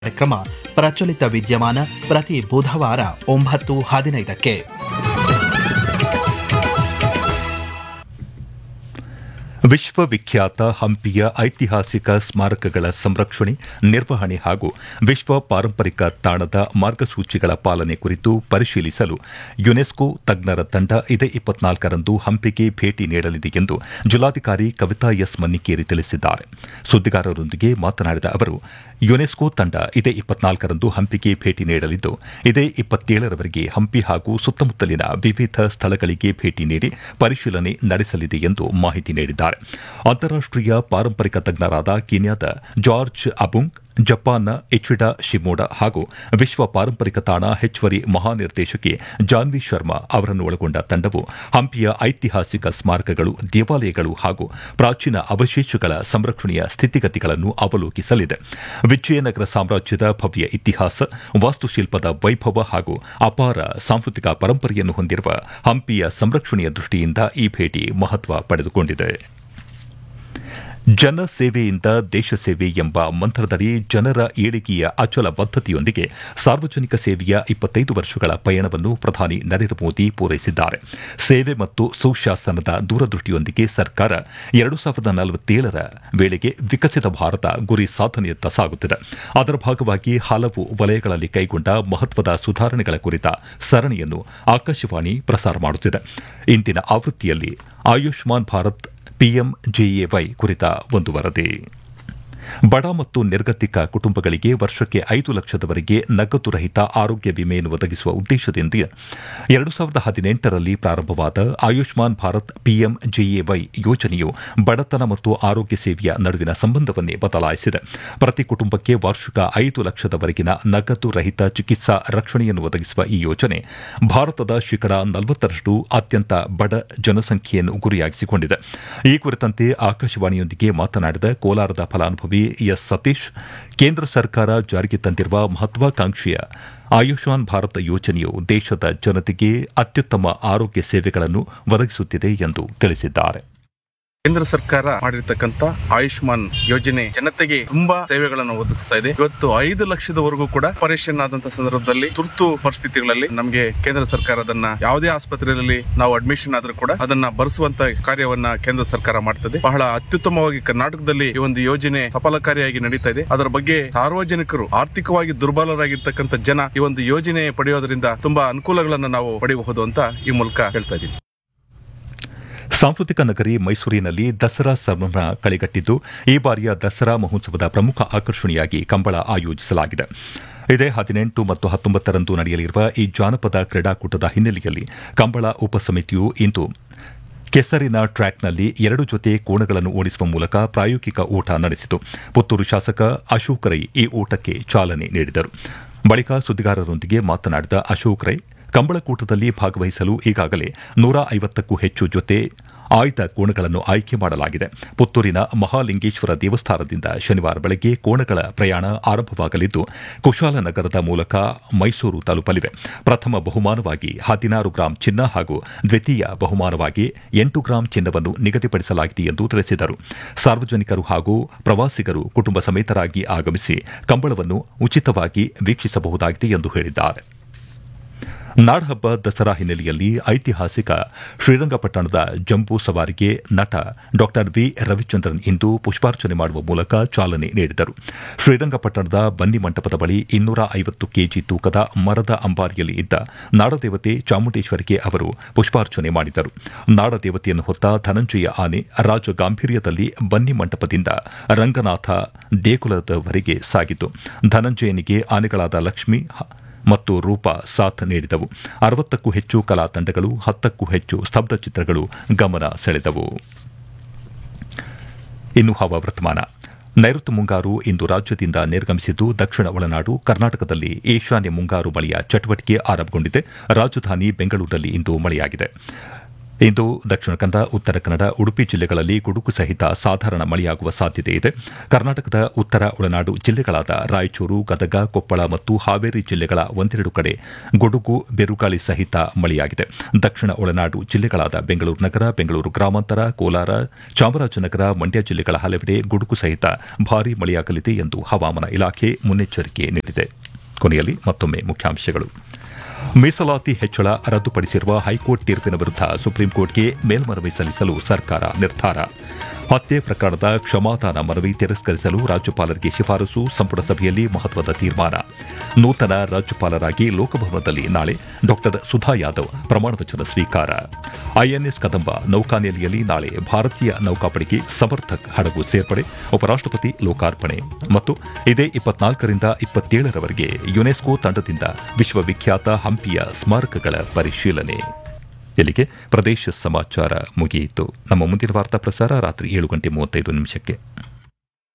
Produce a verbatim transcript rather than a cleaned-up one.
ಕಾರ್ಯಕ್ರಮ ಪ್ರಚಲಿತ ವಿದ್ಯಮಾನ ಪ್ರತಿ ಬುಧವಾರ ಒಂಬತ್ತು ಹದಿನೈದಕ್ಕೆ. ವಿಶ್ವವಿಖ್ಯಾತ ಹಂಪಿಯ ಐತಿಹಾಸಿಕ ಸ್ಮಾರಕಗಳ ಸಂರಕ್ಷಣೆ, ನಿರ್ವಹಣೆ ಹಾಗೂ ವಿಶ್ವ ಪಾರಂಪರಿಕ ತಾಣದ ಮಾರ್ಗಸೂಚಿಗಳ ಪಾಲನೆ ಕುರಿತು ಪರಿಶೀಲಿಸಲು ಯುನೆಸ್ಕೋ ತಜ್ಞರ ತಂಡ ಇದೇ ಇಪ್ಪತ್ನಾಲ್ಕರಂದು ಹಂಪಿಗೆ ಭೇಟಿ ನೀಡಲಿದೆ ಎಂದು ಜಿಲ್ಲಾಧಿಕಾರಿ ಕವಿತಾ ಎಸ್ ಮನ್ನಿಕೇರಿ ತಿಳಿಸಿದ್ದಾರೆ. ಸುದ್ದಿಗಾರರೊಂದಿಗೆ ಮಾತನಾಡಿದ ಅವರು, ಯುನೆಸ್ಕೋ ತಂಡ ಇದೇ ಇಪ್ಪತ್ನಾಲ್ಕರಂದು ಹಂಪಿಗೆ ಭೇಟಿ ನೀಡಲಿದ್ದು, ಇದೇ ಇಪ್ಪತ್ತೇಳರವರೆಗೆ ಹಂಪಿ ಹಾಗೂ ಸುತ್ತಮುತ್ತಲಿನ ವಿವಿಧ ಸ್ಥಳಗಳಿಗೆ ಭೇಟಿ ನೀಡಿ ಪರಿಶೀಲನೆ ನಡೆಸಲಿದೆ ಎಂದು ಮಾಹಿತಿ ನೀಡಿದ್ದಾರೆ. ಅಂತಾರಾಷ್ಟೀಯ ಪಾರಂಪರಿಕ ತಜ್ಞರಾದ ಕೀನ್ಯಾದ ಜಾರ್ಜ್ ಅಬುಂಗ್, ಜಪಾನ್ನ ಇಚಿಡಾ ಶಿಮೋಡಾ ಹಾಗೂ ವಿಶ್ವ ಪಾರಂಪರಿಕ ತಾಣ ಹೆಚ್ಚುವರಿ ಮಹಾನಿರ್ದೇಶಕಿ ಜಾನ್ವಿ ಶರ್ಮಾ ಅವರನ್ನು ಒಳಗೊಂಡ ತಂಡವು ಹಂಪಿಯ ಐತಿಹಾಸಿಕ ಸ್ಮಾರಕಗಳು, ದೇವಾಲಯಗಳು ಹಾಗೂ ಪ್ರಾಚೀನ ಅವಶೇಷಗಳ ಸಂರಕ್ಷಣೆಯ ಸ್ಥಿತಿಗತಿಗಳನ್ನು ಅವಲೋಕಿಸಲಿದೆ. ವಿಜಯನಗರ ಸಾಮ್ರಾಜ್ಯದ ಭವ್ಯ ಇತಿಹಾಸ, ವಾಸ್ತುಶಿಲ್ಪದ ವೈಭವ ಹಾಗೂ ಅಪಾರ ಸಾಂಸ್ಕೃತಿಕ ಪರಂಪರೆಯನ್ನು ಹೊಂದಿರುವ ಹಂಪಿಯ ಸಂರಕ್ಷಣೆಯ ದೃಷ್ಟಿಯಿಂದ ಈ ಭೇಟಿ ಮಹತ್ವ ಪಡೆದುಕೊಂಡಿದೆ. ಜನಸೇವೆಯಿಂದ ದೇಶ ಸೇವೆ ಎಂಬ ಮಂತ್ರದಡಿ ಜನರ ಏಳಿಗೆಯ ಅಚಲ ಬದ್ಧತೆಯೊಂದಿಗೆ ಸಾರ್ವಜನಿಕ ಸೇವೆಯ ಇಪ್ಪತ್ತೈದು ವರ್ಷಗಳ ಪಯಣವನ್ನು ಪ್ರಧಾನಿ ನರೇಂದ್ರ ಮೋದಿ ಪೂರೈಸಿದ್ದಾರೆ. ಸೇವೆ ಮತ್ತು ಸುಶಾಸನದ ದೂರದೃಷ್ಟಿಯೊಂದಿಗೆ ಸರ್ಕಾರ ಎರಡು ಸಾವಿರದ ನಲವತ್ತೇಳರ ವೇಳೆಗೆ ವಿಕಸಿತ ಭಾರತ ಗುರಿ ಸಾಧನೆಯತ್ತ ಸಾಗುತ್ತಿದೆ. ಅದರ ಭಾಗವಾಗಿ ಹಲವು ವಲಯಗಳಲ್ಲಿ ಕೈಗೊಂಡ ಮಹತ್ವದ ಸುಧಾರಣೆಗಳ ಕುರಿತ ಸರಣಿಯನ್ನು ಆಕಾಶವಾಣಿ ಪ್ರಸಾರ ಮಾಡುತ್ತಿದೆ. ಇಂದಿನ ಆವೃತ್ತಿಯಲ್ಲಿ ಆಯುಷ್ಮಾನ್ ಭಾರತ್ ಪಿಎಂಜೆಎವೈ ಕುರಿತ ಒಂದು ವರದಿ. ಬಡ ಮತ್ತು ನಿರ್ಗತಿಕ ಕುಟುಂಬಗಳಿಗೆ ವರ್ಷಕ್ಕೆ ಐದು ಲಕ್ಷದವರೆಗೆ ನಗದು ರಹಿತ ಆರೋಗ್ಯ ವಿಮೆಯನ್ನು ಒದಗಿಸುವ ಉದ್ದೇಶದಿಂದ ಎರಡು ಸಾವಿರದ ಹದಿನೆಂಟರಲ್ಲಿ ಪ್ರಾರಂಭವಾದ ಆಯುಷ್ಮಾನ್ ಭಾರತ್ ಪಿಎಂಜೆಎವೈ ಯೋಜನೆಯು ಬಡತನ ಮತ್ತು ಆರೋಗ್ಯ ಸೇವೆಯ ನಡುವಿನ ಸಂಬಂಧವನ್ನೇ ಬದಲಾಯಿಸಿದೆ. ಪ್ರತಿ ಕುಟುಂಬಕ್ಕೆ ವಾರ್ಷಿಕ ಐದು ಲಕ್ಷದವರೆಗಿನ ನಗದು ರಹಿತ ಚಿಕಿತ್ಸಾ ರಕ್ಷಣೆಯನ್ನು ಒದಗಿಸುವ ಈ ಯೋಜನೆ ಭಾರತದ ಶೇಕಡಾ ನಲವತ್ತರಷ್ಟು ಅತ್ಯಂತ ಬಡ ಜನಸಂಖ್ಯೆಯನ್ನು ಗುರಿಯಾಗಿಸಿಕೊಂಡಿದೆ. ಈ ಕುರಿತಂತೆ ಆಕಾಶವಾಣಿಯೊಂದಿಗೆ ಮಾತನಾಡಿದ ಕೋಲಾರದ ಫಲಾನುಭವಿ ಎಸ್ ಸತೀಶ್, ಕೇಂದ್ರ ಸರ್ಕಾರ ಜಾರಿಗೆ ತಂದಿರುವ ಮಹತ್ವಾಕಾಂಕ್ಷೆಯ ಆಯುಷ್ಮಾನ್ ಭಾರತ್ ಯೋಜನೆಯು ದೇಶದ ಜನತೆಗೆ ಅತ್ಯುತ್ತಮ ಆರೋಗ್ಯ ಸೇವೆಗಳನ್ನು ಒದಗಿಸುತ್ತಿದೆ ಎಂದು ತಿಳಿಸಿದ್ದಾರೆ. ಕೇಂದ್ರ ಸರ್ಕಾರ ಮಾಡಿರ್ತಕ್ಕಂಥ ಆಯುಷ್ಮಾನ್ ಯೋಜನೆ ಜನತೆಗೆ ತುಂಬಾ ಸೇವೆಗಳನ್ನು ಒದಗಿಸ್ತಾ ಇದೆ. ಇವತ್ತು ಐದು ಲಕ್ಷದವರೆಗೂ ಕೂಡ ಆಪರೇಷನ್ ಆದಂತಹ ಸಂದರ್ಭದಲ್ಲಿ, ತುರ್ತು ಪರಿಸ್ಥಿತಿಗಳಲ್ಲಿ ನಮಗೆ ಕೇಂದ್ರ ಸರ್ಕಾರ ಅದನ್ನ ಯಾವುದೇ ಆಸ್ಪತ್ರೆಯಲ್ಲಿ ನಾವು ಅಡ್ಮಿಷನ್ ಆದ್ರೂ ಕೂಡ ಅದನ್ನ ಭರಿಸುವಂತ ಕಾರ್ಯವನ್ನ ಕೇಂದ್ರ ಸರ್ಕಾರ ಮಾಡ್ತದೆ. ಬಹಳ ಅತ್ಯುತ್ತಮವಾಗಿ ಕರ್ನಾಟಕದಲ್ಲಿ ಈ ಒಂದು ಯೋಜನೆ ಸಫಲಕಾರಿಯಾಗಿ ನಡೀತಾ ಇದೆ. ಅದರ ಬಗ್ಗೆ ಸಾರ್ವಜನಿಕರು, ಆರ್ಥಿಕವಾಗಿ ದುರ್ಬಲರಾಗಿರ್ತಕ್ಕಂಥ ಜನ ಈ ಒಂದು ಯೋಜನೆ ಪಡೆಯೋದ್ರಿಂದ ತುಂಬಾ ಅನುಕೂಲಗಳನ್ನು ನಾವು ಪಡೆಯಬಹುದು ಅಂತ ಈ ಮೂಲಕ ಹೇಳ್ತಾ ಇದ್ದೀನಿ. ಸಾಂಸ್ಕೃತಿಕ ನಗರಿ ಮೈಸೂರಿನಲ್ಲಿ ದಸರಾ ಸಂಭ್ರಮ ಕಳೆಗಟ್ಟಿದ್ದು, ಈ ಬಾರಿಯ ದಸರಾ ಮಹೋತ್ಸವದ ಪ್ರಮುಖ ಆಕರ್ಷಣೆಯಾಗಿ ಕಂಬಳ ಆಯೋಜಿಸಲಾಗಿದೆ. ಇದೇ ಹದಿನೆಂಟು ಮತ್ತು ಹತ್ತೊಂಬತ್ತರಂದು ನಡೆಯಲಿರುವ ಈ ಜಾನಪದ ಕ್ರೀಡಾಕೂಟದ ಹಿನ್ನೆಲೆಯಲ್ಲಿ ಕಂಬಳ ಉಪಸಮಿತಿಯು ಇಂದು ಕೆಸರಿನ ಟ್ರ್ಯಾಕ್ನಲ್ಲಿ ಎರಡು ಜೊತೆ ಕೋಣಗಳನ್ನು ಓಡಿಸುವ ಮೂಲಕ ಪ್ರಾಯೋಗಿಕ ಓಟ ನಡೆಸಿತು. ಪುತ್ತೂರು ಶಾಸಕ ಅಶೋಕ್ ರೈ ಈ ಓಟಕ್ಕೆ ಚಾಲನೆ ನೀಡಿದರು. ಬಳಿಕ ಸುದ್ದಿಗಾರರೊಂದಿಗೆ ಮಾತನಾಡಿದ ಅಶೋಕ್ ರೈ, ಕಂಬಳಕೂಟದಲ್ಲಿ ಭಾಗವಹಿಸಲು ಈಗಾಗಲೇ ನೂರ ಐವತ್ತಕ್ಕೂ ಹೆಚ್ಚು ಜೊತೆ ಆಯ್ದ ಕೋಣಗಳನ್ನು ಆಯ್ಕೆ ಮಾಡಲಾಗಿದೆ. ಪುತ್ತೂರಿನ ಮಹಾಲಿಂಗೇಶ್ವರ ದೇವಸ್ಥಾನದಿಂದ ಶನಿವಾರ ಬೆಳಗ್ಗೆ ಕೋಣಗಳ ಪ್ರಯಾಣ ಆರಂಭವಾಗಲಿದ್ದು, ಕುಶಾಲನಗರದ ಮೂಲಕ ಮೈಸೂರು ತಲುಪಲಿವೆ. ಪ್ರಥಮ ಬಹುಮಾನವಾಗಿ ಹದಿನಾರು ಗ್ರಾಂ ಚಿನ್ನ ಹಾಗೂ ದ್ವಿತೀಯ ಬಹುಮಾನವಾಗಿ ಎಂಟು ಗ್ರಾಂ ಚಿನ್ನವನ್ನು ನಿಗದಿಪಡಿಸಲಾಗಿದೆ ಎಂದು ತಿಳಿಸಿದರು. ಸಾರ್ವಜನಿಕರು ಹಾಗೂ ಪ್ರವಾಸಿಗರು ಕುಟುಂಬ ಸಮೇತರಾಗಿ ಆಗಮಿಸಿ ಕಂಬಳವನ್ನು ಉಚಿತವಾಗಿ ವೀಕ್ಷಿಸಬಹುದಾಗಿದೆ ಎಂದು ಹೇಳಿದ್ದಾರೆ. ನಾಡಹಬ್ಬ ದಸರಾ ಹಿನ್ನೆಲೆಯಲ್ಲಿ ಐತಿಹಾಸಿಕ ಶ್ರೀರಂಗಪಟ್ಟಣದ ಜಂಬೂ ಸವಾರಿಗೆ ನಟ ಡಾ ವಿ ರವಿಚಂದ್ರನ್ ಇಂದು ಪುಷ್ಪಾರ್ಚನೆ ಮಾಡುವ ಮೂಲಕ ಚಾಲನೆ ನೀಡಿದರು. ಶ್ರೀರಂಗಪಟ್ಟಣದ ಬನ್ನಿ ಮಂಟಪದ ಬಳಿ ಇನ್ನೂರ ಐವತ್ತು ಕೆಜಿ ತೂಕದ ಮರದ ಅಂಬಾರಿಯಲ್ಲಿ ಇದ್ದ ನಾಡದೇವತೆ ಚಾಮುಂಡೇಶ್ವರಿಗೆ ಅವರು ಪುಷ್ಪಾರ್ಚನೆ ಮಾಡಿದರು. ನಾಡದೇವತೆಯನ್ನು ಹೊತ್ತ ಧನಂಜಯ ಆನೆ ರಾಜ ಗಾಂಭೀರ್ಯದಲ್ಲಿ ಬನ್ನಿ ಮಂಟಪದಿಂದ ರಂಗನಾಥ ದೇಗುಲದವರೆಗೆ ಸಾಗಿತು. ಧನಂಜಯನಿಗೆ ಆನೆಗಳಾದ ಲಕ್ಷ್ಮಿ ಮತ್ತು ರೂಪ ಸಾಥ್ ನೀಡಿದವು. ಅರವತ್ತಕ್ಕೂ ಹೆಚ್ಚು ಕಲಾ ತಂಡಗಳು, ಹತ್ತಕ್ಕೂ ಹೆಚ್ಚು ಸ್ತಬ್ಧ ಚಿತ್ರಗಳು ಗಮನ ಸೆಳೆದವು. ಇನ್ನು ಹವಾವರ್ತಮಾನ. ನೈಋತ್ಯ ಮುಂಗಾರು ಇಂದು ರಾಜ್ಯದಿಂದ ನಿರ್ಗಮಿಸಿದ್ದು, ದಕ್ಷಿಣ ಒಳನಾಡು ಕರ್ನಾಟಕದಲ್ಲಿ ಈಶಾನ್ಯ ಮುಂಗಾರು ಮಳೆಯ ಚಟುವಟಿಕೆ ಆರಂಭಗೊಂಡಿದೆ. ರಾಜಧಾನಿ ಬೆಂಗಳೂರಿನಲ್ಲಿ ಇಂದು ಮಳೆಯಾಗಿದೆ. ಇಂದು ದಕ್ಷಿಣ ಕನ್ನಡ ಉತ್ತರ ಕನ್ನಡ ಉಡುಪಿ ಜಿಲ್ಲೆಗಳಲ್ಲಿ ಗುಡುಗು ಸಹಿತ ಸಾಧಾರಣ ಮಳೆಯಾಗುವ ಸಾಧ್ಯತೆ ಇದೆ. ಕರ್ನಾಟಕದ ಉತ್ತರ ಒಳನಾಡು ಜಿಲ್ಲೆಗಳಾದ ರಾಯಚೂರು, ಗದಗ, ಕೊಪ್ಪಳ ಮತ್ತು ಹಾವೇರಿ ಜಿಲ್ಲೆಗಳ ಒಂದೆರಡು ಕಡೆ ಗುಡುಗು, ಬಿರುಗಾಳಿ ಸಹಿತ ಮಳೆಯಾಗಿದೆ. ದಕ್ಷಿಣ ಒಳನಾಡು ಜಿಲ್ಲೆಗಳಾದ ಬೆಂಗಳೂರು ನಗರ, ಬೆಂಗಳೂರು ಗ್ರಾಮಾಂತರ, ಕೋಲಾರ, ಚಾಮರಾಜನಗರ, ಮಂಡ್ಯ ಜಿಲ್ಲೆಗಳ ಹಲವೆಡೆ ಗುಡುಗು ಸಹಿತ ಭಾರೀ ಮಳೆಯಾಗಲಿದೆ ಎಂದು ಹವಾಮಾನ ಇಲಾಖೆ ಮುನ್ನೆಚ್ಚರಿಕೆ ನೀಡಿದೆ. ಕೊನೆಯಲ್ಲಿ ಮತ್ತೊಮ್ಮೆ ಮುಖ್ಯಾಂಶಗಳು. ಮೀಸಲಾತಿ ಹೆಚ್ಚಳ ರದ್ದುಪಡಿಸಿರುವ ಹೈಕೋರ್ಟ್ ತೀರ್ಪಿನ ವಿರುದ್ಧ ಸುಪ್ರೀಂಕೋರ್ಟ್ಗೆ ಮೇಲ್ಮನವಿ ಸಲ್ಲಿಸಲು ಸರ್ಕಾರ ನಿರ್ಧಾರ. ಹತ್ಯೆ ಪ್ರಕರಣದ ಕ್ಷಮಾದಾನ ಮನವಿ ತಿರಸ್ಕರಿಸಲು ರಾಜ್ಯಪಾಲರಿಗೆ ಶಿಫಾರಸು, ಸಂಪುಟ ಸಭೆಯಲ್ಲಿ ಮಹತ್ವದ ತೀರ್ಮಾನ. ನೂತನ ರಾಜ್ಯಪಾಲರಾಗಿ ಲೋಕಭವನದಲ್ಲಿ ನಾಳೆ ಡಾ ಸುಧಾ ಯಾದವ್ ಪ್ರಮಾಣವಚನ ಸ್ವೀಕಾರ. ಐಎನ್ಎಸ್ ಕದಂಬ ನೌಕಾನೆಲೆಯಲ್ಲಿ ನಾಳೆ ಭಾರತೀಯ ನೌಕಾಪಡೆಗೆ ಸಮರ್ಥಕ್ ಹಡಗು ಸೇರ್ಪಡೆ, ಉಪರಾಷ್ಟಪತಿ ಲೋಕಾರ್ಪಣೆ. ಮತ್ತು ಇದೇ ಇಪ್ಪತ್ನಾಲ್ಕರಿಂದ ಇಪ್ಪತ್ತೇಳರವರೆಗೆ ಯುನೆಸ್ಕೋ ತಂಡದಿಂದ ವಿಶ್ವವಿಖ್ಯಾತ ಹಂಪಿಯ ಸ್ಮಾರಕಗಳ ಪರಿಶೀಲನೆ. ಇಲ್ಲಿಗೆ ಪ್ರದೇಶ ಸಮಾಚಾರ ಮುಗಿಯಿತು. ನಮ್ಮ ಮುಂದಿನ ವಾರ್ತಾ ಪ್ರಸಾರ ರಾತ್ರಿ ಏಳು ಗಂಟೆ ಮೂವತ್ತೈದು ನಿಮಿಷಕ್ಕೆ.